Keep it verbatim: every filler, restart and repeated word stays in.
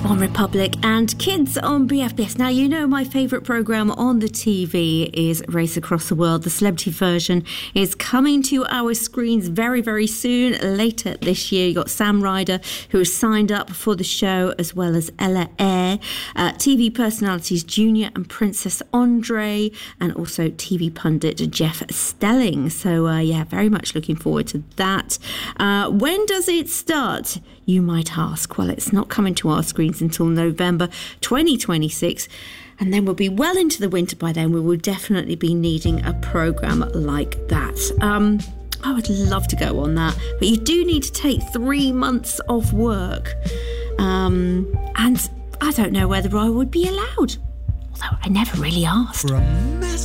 One Republic and Kids on B F B S. Now, you know my favourite programme on the T V is Race Across the World. The celebrity version is coming to our screens very, very soon. Later this year, you got Sam Ryder, who has signed up for the show, as well as Ella Eyre, uh, T V personalities Junior and Princess Andre, and also T V pundit Jeff Stelling. So, uh, yeah, very much looking forward to that. Uh, when does it start, you might ask? Well, it's not coming to our screens until November twenty twenty-six, and then we'll be well into the winter by then. We will definitely be needing a programme like that. Um, I would love to go on that, but you do need to take three months off work. Um, and I don't know whether I would be allowed, although I never really asked.